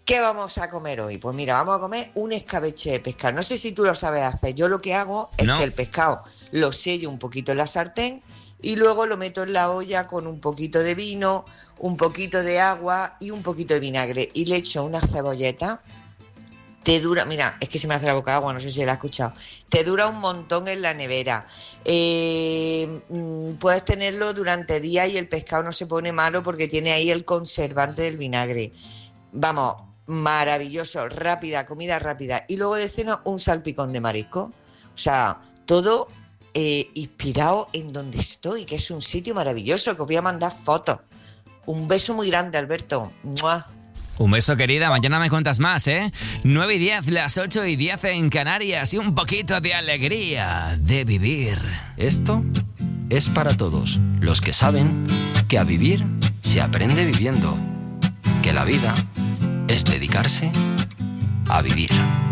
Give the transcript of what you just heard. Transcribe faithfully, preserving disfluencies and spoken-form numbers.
¿Qué vamos a comer hoy? Pues mira, vamos a comer un escabeche de pescado. No sé si tú lo sabes hacer. Yo lo que hago es No. que el pescado lo sello un poquito en la sartén y luego lo meto en la olla con un poquito de vino, un poquito de agua y un poquito de vinagre. Y le echo una cebolleta. Te dura, mira, es que se me hace la boca agua, no sé si la has escuchado. Te dura un montón en la nevera. Eh, mm, puedes tenerlo durante días y el pescado no se pone malo porque tiene ahí el conservante del vinagre. Vamos, maravilloso, rápida, comida rápida. Y luego de cena un salpicón de marisco. O sea, todo eh, inspirado en donde estoy, que es un sitio maravilloso, que os voy a mandar fotos. Un beso muy grande, Alberto. ¡Mua! Un beso, querida. Mañana me cuentas más, ¿eh? nueve y diez, las ocho y diez en Canarias. Y un poquito de alegría de vivir. Esto es para todos los que saben que a vivir se aprende viviendo. Que la vida es dedicarse a vivir.